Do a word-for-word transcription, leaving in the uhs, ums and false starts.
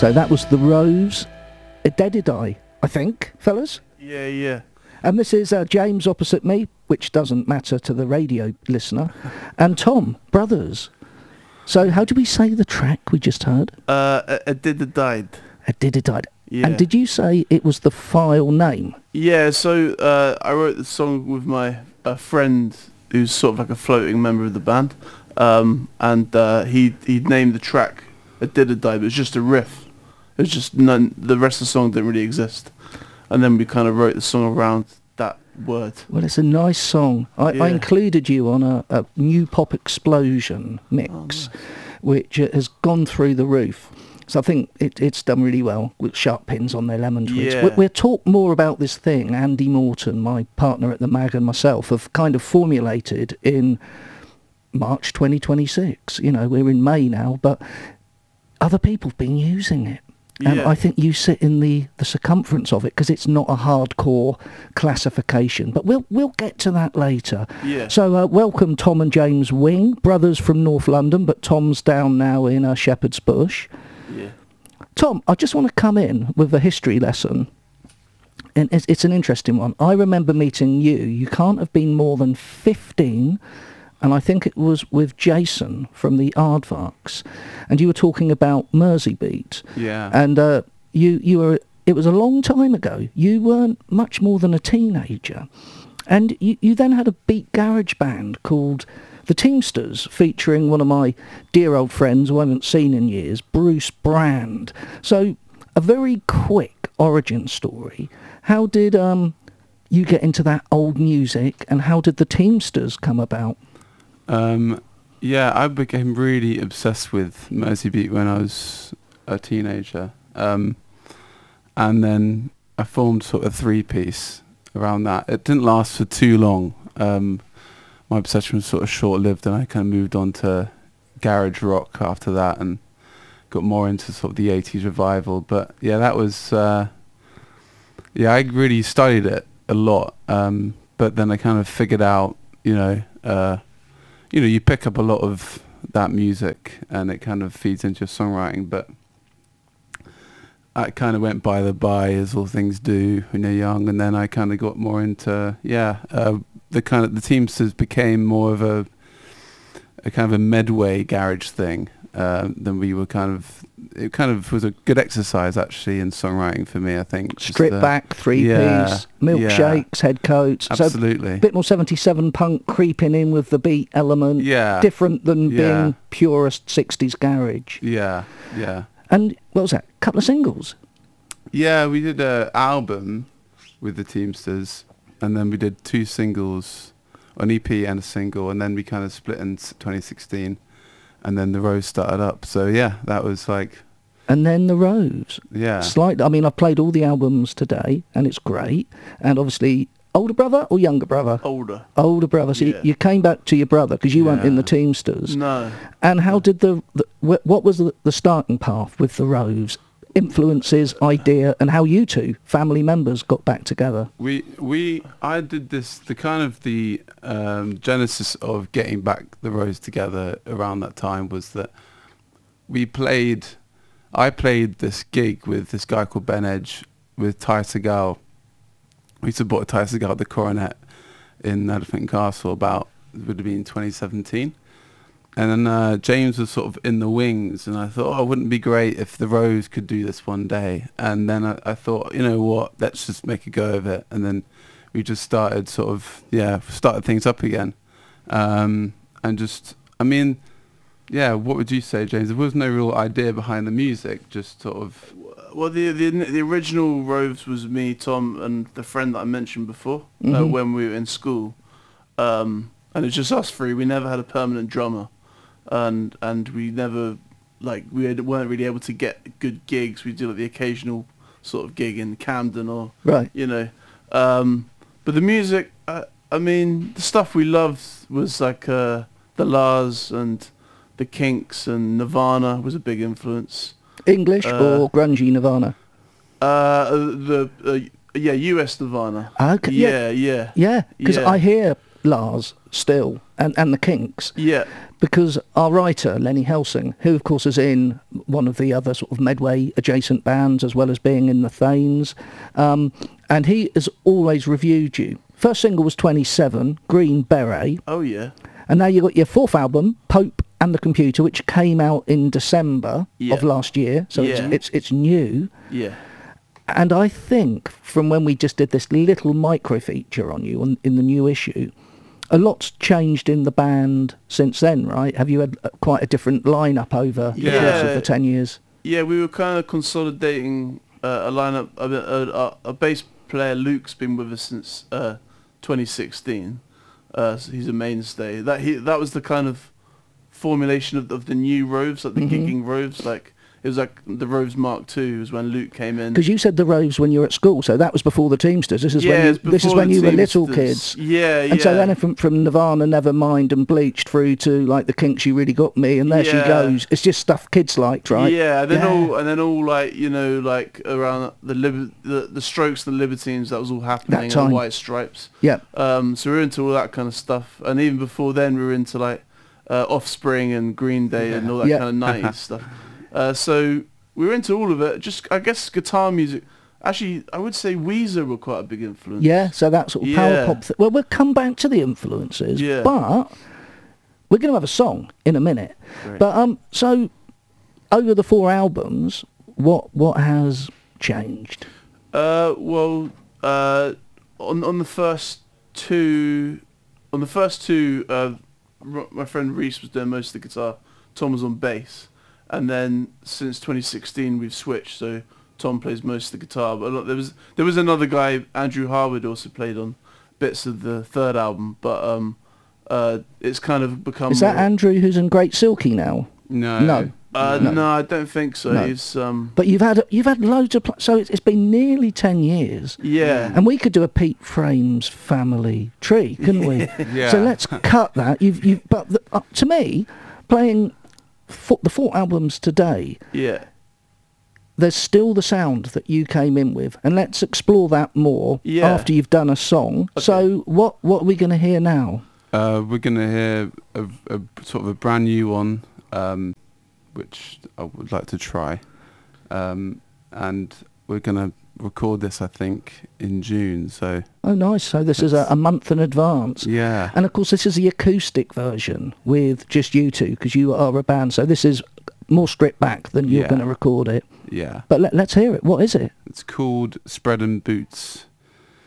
So that was The Rose, Ededidae, I think, fellas? Yeah, yeah. And this is uh, James opposite me, which doesn't matter to the radio listener, and Tom, brothers. So how do we say the track we just heard? Uh, Ededidae. Ededidae. Yeah. And did you say it was the file name? Yeah, so uh, I wrote the song with my uh, friend who's sort of like a floating member of the band. Um, and uh, he he named the track Ededidae, but it was just a riff. It was just none, the rest of the song didn't really exist. And then we kind of wrote the song around that word. Well, it's a nice song. I, Yeah. I included you on a, a new Pop Explosion mix, Oh, nice. which uh, has gone through the roof. So I think it, it's done really well with sharp pins on their lemon twigs. Yeah. We, we'll talk more about this thing. Andy Morton, my partner at the Mag, and myself have kind of formulated in March twenty twenty-six. You know, we're in May now, but other people have been using it. And Yeah. I think you sit in the, the circumference of it because it's not a hardcore classification. But we'll we'll get to that later. Yeah. So uh, welcome Tom and James Wing, brothers from North London, but Tom's down now in uh, Shepherd's Bush. Yeah. Tom, I just want to come in with a history lesson. And it's, it's an interesting one. I remember meeting you. You can't have been more than fifteen. And I think it was with Jason from the Aardvarks. And you were talking about Merseybeat. Yeah. And uh, you, you were, it was a long time ago. You weren't much more than a teenager. And you, you then had a beat garage band called The Teamsters, featuring one of my dear old friends who I haven't seen in years, Bruce Brand. So a very quick origin story. How did um, you get into that old music, and how did The Teamsters come about? Um, yeah, I became really obsessed with Merseybeat when I was a teenager. Um, and then I formed sort of a three-piece around that. It didn't last for too long. Um, my obsession was sort of short-lived, and I kind of moved on to garage rock after that and got more into sort of the eighties revival. But yeah, that was... Uh, yeah, I really studied it a lot. Um, but then I kind of figured out, you know... Uh, you know, you pick up a lot of that music and it kind of feeds into your songwriting, but I kind of went by the by, as all things do when you're young, and then I kind of got more into, yeah, uh, the kind of, the Teamsters became more of a, a kind of a Medway garage thing uh, than we were kind of, it kind of was a good exercise actually in songwriting for me, I think. Strip Just, uh, back, three-piece, yeah, milkshakes, head coats. Absolutely. So a bit more seventy-seven punk creeping in with the beat element. Yeah. Different than Yeah. being purest sixties garage. Yeah, yeah. And what was that? Couple of singles. Yeah, we did an album with the Teamsters, and then we did two singles, an E P and a single, and then we kind of split in s- twenty sixteen, and then The Rose started up. So yeah, that was like, And then The Rose. yeah. Slight. I mean, I've played all the albums today, and it's great. And obviously, older brother or younger brother? Older. Older brother. So Yeah. you, you came back to your brother because you weren't in the Yeah. Teamsters. No. And how did the, the wh- what was the, the starting path with The Rose? Influences, idea, and how you two family members got back together. We we I did this, the kind of the um, genesis of getting back The Rose together around that time was that we played, I played this gig with this guy called Ben Edge with Ty Segall. We supported Ty Segall at the Coronet in Elephant Castle about, it would have been twenty seventeen. And then uh, James was sort of in the wings, and I thought, oh, wouldn't it be great if The Rose could do this one day? And then I, I thought, you know what, let's just make a go of it. And then we just started sort of, yeah, started things up again. Um, and just, I mean, yeah, what would you say, James? There was no real idea behind the music, just sort of... Well, the the the original Rose was me, Tom, and the friend that I mentioned before uh, Mhm. when we were in school, um, and it's just us three. We never had a permanent drummer, and and we never like we had, weren't really able to get good gigs. We did like the occasional sort of gig in Camden or Right. you know, um, but the music. Uh, I mean, the stuff we loved was like uh, the Lars and the Kinks, and Nirvana was a big influence. English Uh, or grungy Nirvana? Uh, the uh, yeah, U S Nirvana. Okay, yeah. Yeah, yeah, Yeah, because yeah. I hear Lars still, and, and the Kinks, Yeah. because our writer, Lenny Helsing, who of course is in one of the other sort of Medway adjacent bands as well as being in the Thanes, um, and he has always reviewed you. First single was twenty-seven, Green Beret, Oh yeah. and now you got your fourth album, Pope and the Computer, which came out in December Yeah. of last year, so Yeah. it's, it's it's new. Yeah. And I think from when we just did this little micro feature on you on, in the new issue, a lot's changed in the band since then, right? Have you had uh, quite a different lineup over the Yeah. course of the ten years? Yeah, we were kind of consolidating uh, a lineup. A, a, a, a bass player, Luke's been with us since uh, twenty sixteen. Uh, so he's a mainstay. That he that was the kind of formulation of, of the new Roves, like the Mhm. gigging Roves. Like it was like the Roves Mark Two was when Luke came in. Because you said the Roves when you were at school, so that was before the Teamsters. This is yeah, when you, it's this is before when the you were little Teamsters. kids. Yeah, yeah. And so then from, from Nirvana, Nevermind and Bleached through to like the Kinks, You Really Got Me, and there she Yeah. goes. It's just stuff kids liked, right? Yeah, and then Yeah. all and then all like you know like around the Liber- the the Strokes, the Libertines, that was all happening. time. And the White Stripes. Yeah. Um, so we were into all that kind of stuff, and even before then we were into like uh, Offspring and Green Day and all that Yeah. kind of nineties stuff. Uh, so we were into all of it. Just I guess guitar music. Actually, I would say Weezer were quite a big influence. Yeah, so that sort of power Yeah. pop. Th- well, we'll come back to the influences, Yeah. but we're going to have a song in a minute. Great. But um, so over the four albums, what what has changed? Uh, well, uh, on on the first two, on the first two, uh, R- my friend Reese was doing most of the guitar. Tom was on bass, and then since twenty sixteen we've switched. So Tom plays most of the guitar, but a lot, there was there was another guy, Andrew Harwood, also played on bits of the third album. But um, uh, it's kind of become. Is that more- Andrew who's in Great Silky now? No. No. Uh, No. no. I don't think so. No. He's um, But you've had you've had loads of pl- so it's, it's been nearly ten years, yeah. and we could do a Pete Frames family tree, couldn't we? Yeah. So let's cut that. You've you but the, uh, to me, playing fo- the four albums today, yeah. there's still the sound that you came in with, and let's explore that more Yeah. after you've done a song. Okay. So what what are we going to hear now? Uh, we're going to hear a, a sort of a brand new one, um, which I would like to try. Um, and we're going to record this, I think, in June. So, Oh, nice. So this is a, a month in advance. yeah. And of course, this is the acoustic version with just you two, because you are a band. So this is more stripped back than you're Yeah. going to record it. Yeah. But let, let's hear it. What is it? It's called Spread 'em Boots.